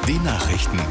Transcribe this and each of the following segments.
Die Nachrichten.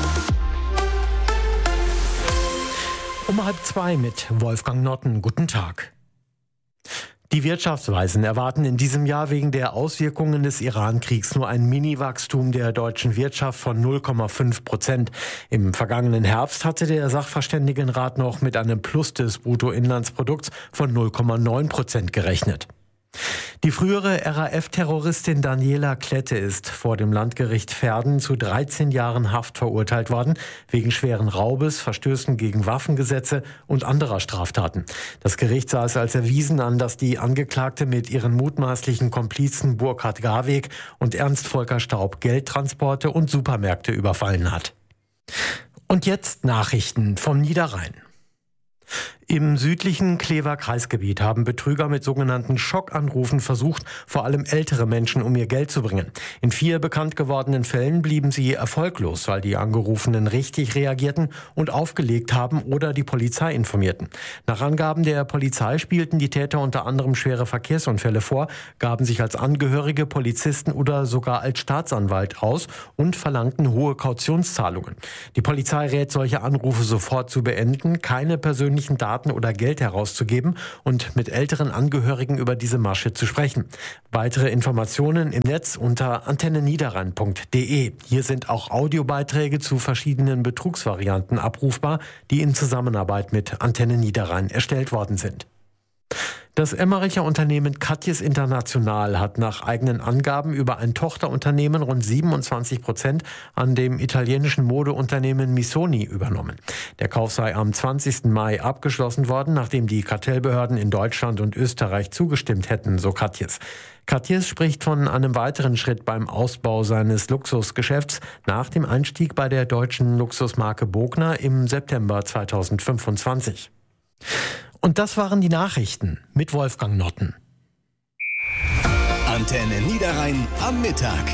Um 1:30 mit Wolfgang Notten. Guten Tag. Die Wirtschaftsweisen erwarten in diesem Jahr wegen der Auswirkungen des Iran-Kriegs nur ein Mini-Wachstum der deutschen Wirtschaft von 0,5%. Im vergangenen Herbst hatte der Sachverständigenrat noch mit einem Plus des Bruttoinlandsprodukts von 0,9% gerechnet. Die frühere RAF-Terroristin Daniela Klette ist vor dem Landgericht Verden zu 13 Jahren Haft verurteilt worden, wegen schweren Raubes, Verstößen gegen Waffengesetze und anderer Straftaten. Das Gericht sah es als erwiesen an, dass die Angeklagte mit ihren mutmaßlichen Komplizen Burkhard Garweg und Ernst Volker Staub Geldtransporte und Supermärkte überfallen hat. Und jetzt Nachrichten vom Niederrhein. Im südlichen Clever Kreisgebiet haben Betrüger mit sogenannten Schockanrufen versucht, vor allem ältere Menschen um ihr Geld zu bringen. In 4 bekannt gewordenen Fällen blieben sie erfolglos, weil die Angerufenen richtig reagierten und aufgelegt haben oder die Polizei informierten. Nach Angaben der Polizei spielten die Täter unter anderem schwere Verkehrsunfälle vor, gaben sich als Angehörige, Polizisten oder sogar als Staatsanwalt aus und verlangten hohe Kautionszahlungen. Die Polizei rät, solche Anrufe sofort zu beenden, keine persönlichen Daten oder Geld herauszugeben und mit älteren Angehörigen über diese Masche zu sprechen. Weitere Informationen im Netz unter antenneniederrhein.de. Hier sind auch Audiobeiträge zu verschiedenen Betrugsvarianten abrufbar, die in Zusammenarbeit mit Antenne Niederrhein erstellt worden sind. Das Emmericher Unternehmen Katjes International hat nach eigenen Angaben über ein Tochterunternehmen rund 27% an dem italienischen Modeunternehmen Missoni übernommen. Der Kauf sei am 20. Mai abgeschlossen worden, nachdem die Kartellbehörden in Deutschland und Österreich zugestimmt hätten, so Katjes. Katjes spricht von einem weiteren Schritt beim Ausbau seines Luxusgeschäfts nach dem Einstieg bei der deutschen Luxusmarke Bogner im September 2025. Und das waren die Nachrichten mit Wolfgang Notten. Antenne Niederrhein am Mittag.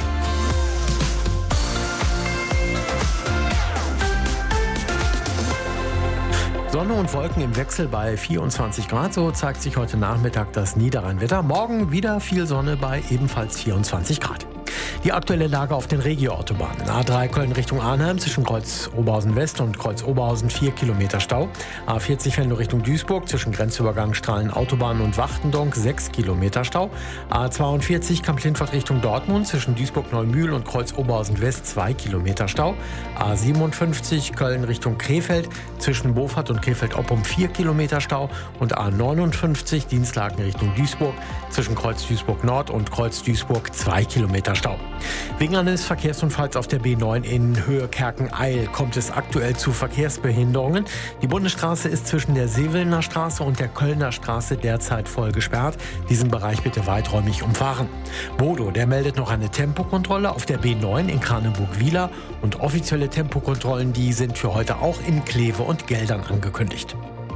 Sonne und Wolken im Wechsel bei 24 Grad, so zeigt sich heute Nachmittag das Niederrheinwetter. Morgen wieder viel Sonne bei ebenfalls 24 Grad. Die aktuelle Lage auf den Regioautobahnen. A3 Köln Richtung Arnhem zwischen Kreuz Oberhausen West und Kreuz Oberhausen 4 Kilometer Stau. A40 Venlo Richtung Duisburg zwischen Grenzübergang Strahlen Autobahn und Wachtendonk 6 Kilometer Stau. A42 Kamp-Lindfort Richtung Dortmund zwischen Duisburg-Neumühl und Kreuz Oberhausen West 2 Kilometer Stau. A57 Köln Richtung Krefeld zwischen Bofat und Krefeld-Oppum 4 Kilometer Stau. Und A59 Dienstlaken Richtung Duisburg zwischen Kreuz Duisburg Nord und Kreuz Duisburg 2 Kilometer Stau. Wegen eines Verkehrsunfalls auf der B9 in Höhe Kerken-Eil kommt es aktuell zu Verkehrsbehinderungen. Die Bundesstraße ist zwischen der Sevelner Straße und der Kölner Straße derzeit voll gesperrt. Diesen Bereich bitte weiträumig umfahren. Bodo, der meldet noch eine Tempokontrolle auf der B9 in Kraneburg-Wieler und offizielle Tempokontrollen, die sind für heute auch in Kleve und Geldern angekündigt.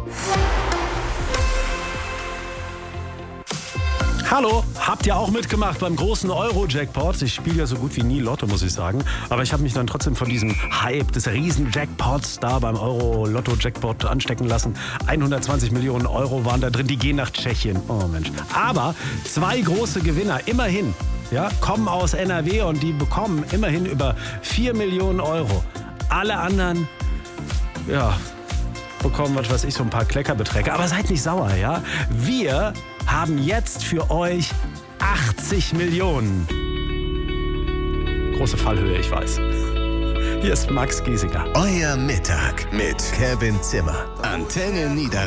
Hallo, habt ihr auch mitgemacht beim großen Euro-Jackpot? Ich spiele ja so gut wie nie Lotto, muss ich sagen. Aber ich habe mich dann trotzdem von diesem Hype des Riesen-Jackpots da beim Euro-Lotto-Jackpot anstecken lassen. 120 Millionen Euro waren da drin, die gehen nach Tschechien. Oh Mensch. Aber 2 große Gewinner, immerhin, ja, kommen aus NRW und die bekommen immerhin über 4 Millionen Euro. Alle anderen, ja, bekommen, was weiß ich, so ein paar Kleckerbeträge. Aber seid nicht sauer, ja? Wir haben jetzt für euch 80 Millionen. Große Fallhöhe, ich weiß. Hier ist Max Giesinger. Euer Mittag mit Kevin Zimmer. Antenne Niederrhein.